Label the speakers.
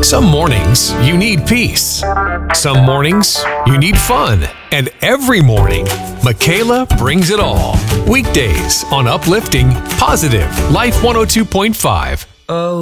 Speaker 1: Some mornings you need peace. Some mornings you need fun. And every morning, Michaela brings it all. Weekdays on Uplifting Positive Life 102.5.